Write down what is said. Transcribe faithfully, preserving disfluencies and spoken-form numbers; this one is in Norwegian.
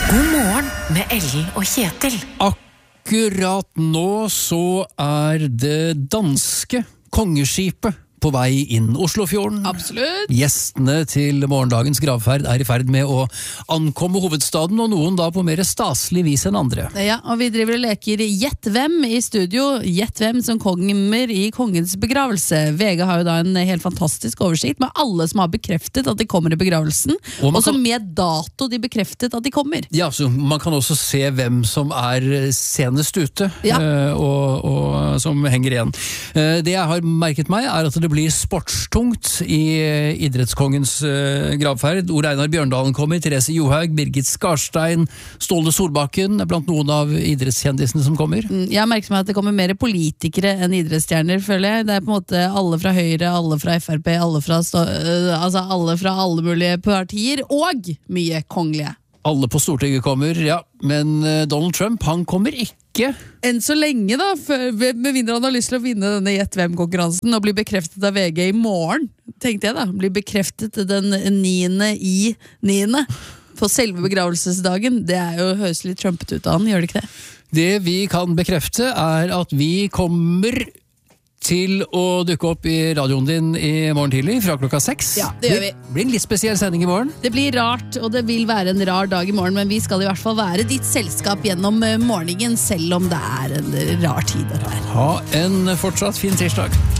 God morgen med Ellen og Kjetil. Akkurat nå så er det danske kongeskipet på vei inn Oslofjorden. Absolutt. Gjestene til morgendagens gravferd er i ferd med å ankomme hovedstaden, og noen da på mer staselig vis enn andre. Ja, og vi driver og leker Gjett hvem i studio. Gjett hvem som kommer i kongens begravelse. V G har jo da en helt fantastisk oversikt med alle som har bekreftet at de kommer i begravelsen, Og man og så kan- med dato de bekreftet at de kommer. Ja, så man kan også se hvem som er senest ute, Ja. eh, og, og som henger igjen. Eh, Det jeg har merket meg er at det blir sportstungt i eh, idrettskongens eh, gravferd. Ole Einar Bjørndalen kommer, Therese Johaug, Birgit Skarstein, Ståle Solbakken er blant noen av idrettskjendisene som kommer. Mm, Jeg merker meg at det kommer mer politikere enn idrettsstjerner, føler jeg. Det er på en måte alle fra Høyre, alle fra F R P, alle fra, stå, øh, altså alle fra alle mulige partier, og mye kongelige. Alle på Stortinget kommer, ja, men eh, Donald Trump, han kommer ikke. Enn så lenge da, for, med mindre han har lyst til å vinne denne Gjett hvem-konkurransen og bli bekreftet av V G i morgen, tenkte jeg da, bli bekreftet den niende i niende på selve begravelsesdagen. Det er jo høres litt trumpet ut av han, gjør det ikke det? Det vi kan bekrefte er at vi kommer til å dukke opp i radioen din i morgen tidlig fra klokka seks. Ja, det gjør vi. Det blir en litt spesiell sending i morgen. Det blir rart, og det vil være en rar dag i morgen, men vi skal i hvert fall være ditt selskap gjennom morgenen, selv om det er en rar tid. Det der. Ha en fortsatt fin tirsdag.